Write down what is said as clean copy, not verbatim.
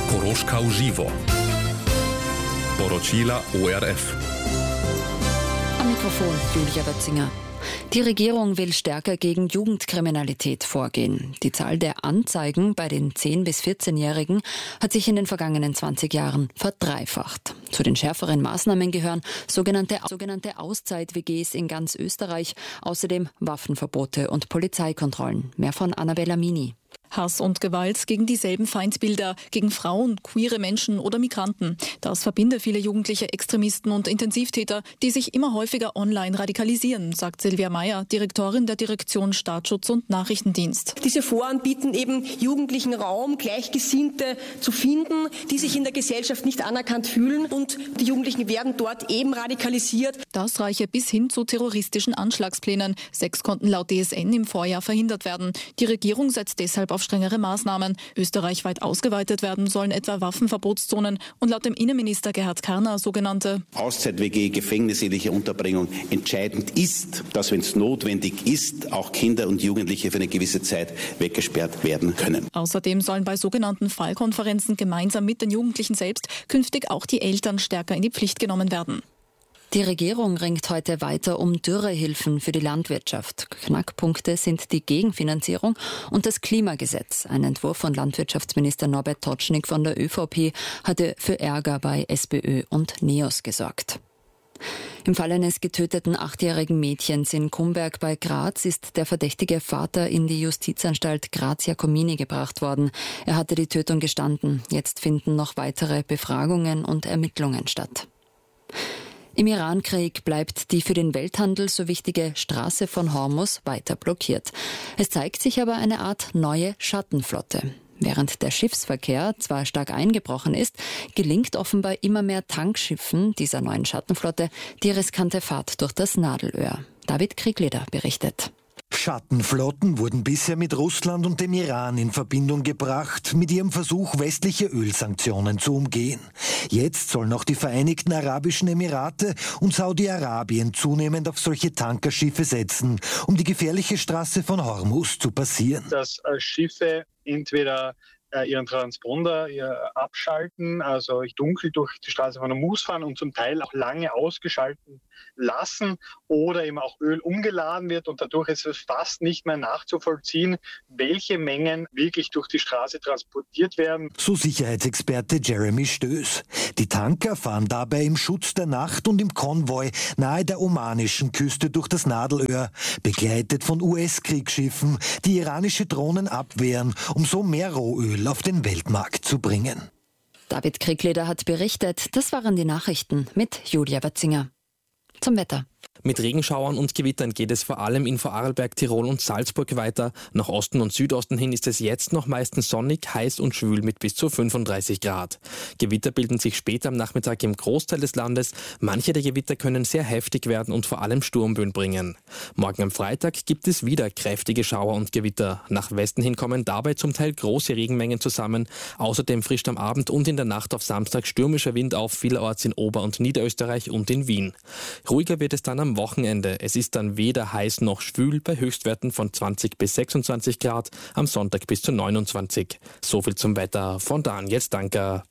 Koroška v živo. Poročila ORF. Am Mikrofon Julia Wetzinger. Die Regierung will stärker gegen Jugendkriminalität vorgehen. Die Zahl der Anzeigen bei den 10- bis 14-Jährigen hat sich in den vergangenen 20 Jahren verdreifacht. Zu den schärferen Maßnahmen gehören sogenannte Auszeit-WGs in ganz Österreich, außerdem Waffenverbote und Polizeikontrollen. Mehr von Annabella Mini. Hass und Gewalt gegen dieselben Feindbilder, gegen Frauen, queere Menschen oder Migranten. Das verbindet viele jugendliche Extremisten und Intensivtäter, die sich immer häufiger online radikalisieren, sagt Silvia Meyer, Direktorin der Direktion Staatsschutz und Nachrichtendienst. Diese Foren bieten eben Jugendlichen Raum, Gleichgesinnte zu finden, die sich in der Gesellschaft nicht anerkannt fühlen, und die Jugendlichen werden dort eben radikalisiert. Das reiche bis hin zu terroristischen Anschlagsplänen. 6 konnten laut DSN im Vorjahr verhindert werden. Die Regierung setzt deshalb auf strengere Maßnahmen. Österreichweit ausgeweitet werden sollen etwa Waffenverbotszonen und laut dem Innenminister Gerhard Karner sogenannte Auszeit-WG, gefängnisähnliche Unterbringung. Entscheidend ist, dass, wenn es notwendig ist, auch Kinder und Jugendliche für eine gewisse Zeit weggesperrt werden können. Außerdem sollen bei sogenannten Fallkonferenzen gemeinsam mit den Jugendlichen selbst künftig auch die Eltern stärker in die Pflicht genommen werden. Die Regierung ringt heute weiter um Dürrehilfen für die Landwirtschaft. Knackpunkte sind die Gegenfinanzierung und das Klimagesetz. Ein Entwurf von Landwirtschaftsminister Norbert Totschnig von der ÖVP hatte für Ärger bei SPÖ und NEOS gesorgt. Im Fall eines getöteten 8-jährigen Mädchens in Kumberg bei Graz ist der verdächtige Vater in die Justizanstalt Graz-Jacomini gebracht worden. Er hatte die Tötung gestanden. Jetzt finden noch weitere Befragungen und Ermittlungen statt. Im Irankrieg bleibt die für den Welthandel so wichtige Straße von Hormuz weiter blockiert. Es zeigt sich aber eine Art neue Schattenflotte. Während der Schiffsverkehr zwar stark eingebrochen ist, gelingt offenbar immer mehr Tankschiffen dieser neuen Schattenflotte die riskante Fahrt durch das Nadelöhr. David Kriegleder berichtet. Schattenflotten wurden bisher mit Russland und dem Iran in Verbindung gebracht, mit ihrem Versuch, westliche Ölsanktionen zu umgehen. Jetzt sollen auch die Vereinigten Arabischen Emirate und Saudi-Arabien zunehmend auf solche Tankerschiffe setzen, um die gefährliche Straße von Hormuz zu passieren. Dass Schiffe entweder ihren Transponder abschalten, also dunkel durch die Straße von Hormuz fahren und zum Teil auch lange ausgeschalten lassen, oder eben auch Öl umgeladen wird, und dadurch ist es fast nicht mehr nachzuvollziehen, welche Mengen wirklich durch die Straße transportiert werden. So Sicherheitsexperte Jeremy Stöß. Die Tanker fahren dabei im Schutz der Nacht und im Konvoi nahe der omanischen Küste durch das Nadelöhr, begleitet von US-Kriegsschiffen, die iranische Drohnen abwehren, um so mehr Rohöl auf den Weltmarkt zu bringen. David Kriegleder hat berichtet. Das waren die Nachrichten mit Julia Wetzinger. Zum Wetter. Mit Regenschauern und Gewittern geht es vor allem in Vorarlberg, Tirol und Salzburg weiter. Nach Osten und Südosten hin ist es jetzt noch meistens sonnig, heiß und schwül mit bis zu 35 Grad. Gewitter bilden sich später am Nachmittag im Großteil des Landes. Manche der Gewitter können sehr heftig werden und vor allem Sturmböen bringen. Morgen am Freitag gibt es wieder kräftige Schauer und Gewitter. Nach Westen hin kommen dabei zum Teil große Regenmengen zusammen. Außerdem frischt am Abend und in der Nacht auf Samstag stürmischer Wind auf, vielerorts in Ober- und Niederösterreich und in Wien. Ruhiger wird es dann am Wochenende. Es ist dann weder heiß noch schwül bei Höchstwerten von 20 bis 26 Grad, am Sonntag bis zu 29. So viel zum Wetter von Daniel Stanker.